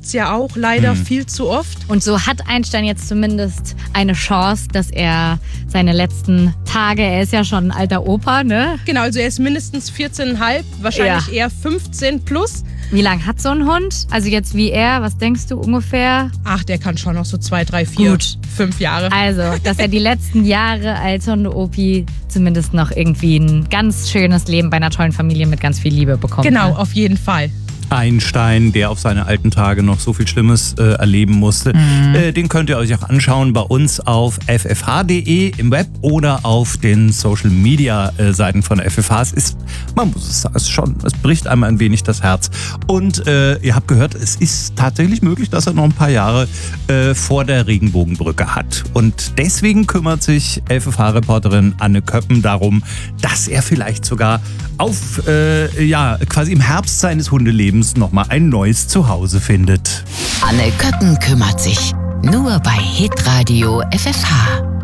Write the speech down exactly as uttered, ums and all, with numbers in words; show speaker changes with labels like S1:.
S1: gibt's ja auch leider
S2: Mhm.
S1: viel zu oft.
S3: Und so hat Einstein jetzt zumindest eine Chance, dass er seine letzten Tage, er ist ja schon ein alter Opa, ne?
S1: Genau, also er ist mindestens vierzehn Komma fünf, wahrscheinlich eher fünfzehn plus.
S3: Wie lang hat so ein Hund? Also jetzt wie er, was denkst du ungefähr?
S1: Ach, der kann schon noch so zwei, drei, vier,
S3: Gut.
S1: fünf Jahre.
S3: Also, dass er die letzten Jahre als Hunde-Opi zumindest noch irgendwie ein ganz schönes Leben bei einer tollen Familie mit ganz viel Liebe bekommt.
S1: Genau,
S3: Ne?
S1: auf jeden Fall.
S2: Einstein, der auf seine alten Tage noch so viel Schlimmes äh, erleben musste.
S3: Mhm.
S2: Äh, den könnt ihr euch auch anschauen bei uns auf f f h punkt d e im Web oder auf den Social Media äh, Seiten von F F H. Es ist, man muss es sagen, es ist schon, es bricht einmal ein wenig das Herz. Und äh, ihr habt gehört, es ist tatsächlich möglich, dass er noch ein paar Jahre äh, vor der Regenbogenbrücke hat. Und deswegen kümmert sich F F H-Reporterin Anne Köppen darum, dass er vielleicht sogar auf, äh, ja, quasi im Herbst seines Hundelebens nochmal ein neues Zuhause findet.
S4: Anne Köppen kümmert sich. Nur bei Hitradio F F H.